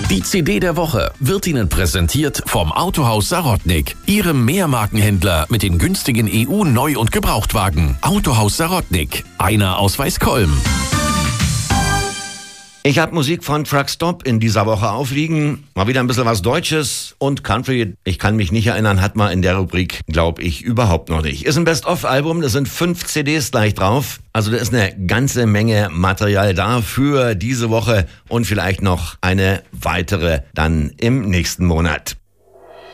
Die CD der Woche wird Ihnen präsentiert vom Autohaus Sarotnik, Ihrem Mehrmarkenhändler mit den günstigen EU-Neu- und Gebrauchtwagen. Autohaus Sarotnik, einer aus Weißkolm. Ich habe Musik von Truckstop in dieser Woche aufliegen. Mal wieder ein bisschen was Deutsches und Country. Ich kann mich nicht erinnern, hat man in der Rubrik, glaube ich, überhaupt noch nicht. Ist ein Best-of-Album, da sind 5 CDs gleich drauf. Also da ist eine ganze Menge Material da für diese Woche und vielleicht noch eine weitere dann im nächsten Monat.